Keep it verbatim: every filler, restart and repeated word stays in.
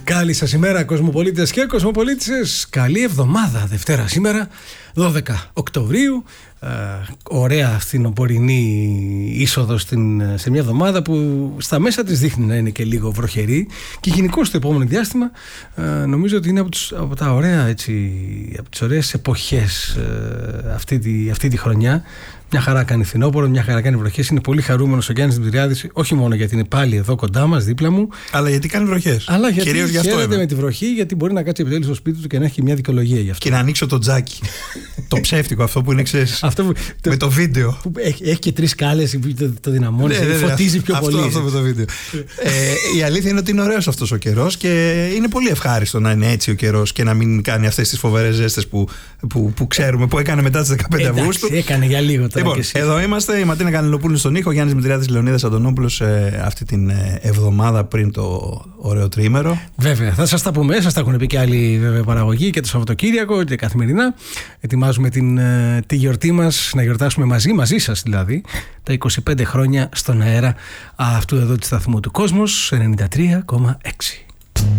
Καλή σας ημέρα, κοσμοπολίτες και κοσμοπολίτησες. Καλή εβδομάδα, Δευτέρα σήμερα, δώδεκα Οκτωβρίου. Ε, ωραία φθινοπορεινή είσοδο στην, σε μια εβδομάδα που στα μέσα της δείχνει να είναι και λίγο βροχερή. Και γενικώς το επόμενο διάστημα ε, νομίζω ότι είναι από, τους, από τα ωραία, έτσι, από τις ωραίες εποχές ε, αυτή, τη, αυτή τη χρονιά. Μια χαρά κάνει φθινόπωρο, μια χαρά κάνει βροχές. Είναι πολύ χαρούμενος ο Γιάννης Δημητριάδης, όχι μόνο γιατί είναι πάλι εδώ κοντά μας, δίπλα μου, αλλά γιατί κάνει βροχές. Αλλά γιατί κυρίως γι' αυτό χαίρεται με τη βροχή, γιατί μπορεί να κάτσει επιτέλους στο σπίτι του και να έχει μια δικαιολογία γι' αυτό. Και να ανοίξω το τζάκι. Το ψεύτικο, αυτό που είναι, ξέρεις, αυτό που, το, με το βίντεο. Που έχει, έχει και τρεις σκάλες που το, το δυναμώνει, ναι, ναι, ναι, φωτίζει πιο αυτό, πολύ. Αυτό με το βίντεο. ε, η αλήθεια είναι ότι είναι ωραίος αυτός ο καιρός και είναι πολύ ευχάριστο να είναι έτσι ο καιρός και να μην κάνει αυτές τις φοβερές ζέστες που, που, που ξέρουμε, που έκανε μετά τις δεκαπέντε Αυγούστου. Έκανε για λίγο τώρα. Λοιπόν, εδώ είμαστε, η Ματίνα Κανελοπούλου στον ήχο, Γιάννης Δημητριάδης, Λεωνίδας Αντωνόπουλος, ε, αυτή την ε, εβδομάδα πριν το ωραίο τρίμερο. Βέβαια, θα σας τα πούμε, σας τα έχουν πει και άλλοι βέβαια, παραγωγοί και το Σαββατοκύριακο και καθημερινά. Ετοιμάζουμε την, ε, τη γιορτή μας, να γιορτάσουμε μαζί, μαζί σας δηλαδή, τα είκοσι πέντε χρόνια στον αέρα αυτού εδώ του σταθμού του Κόσμος ενενήντα τρία κόμμα έξι.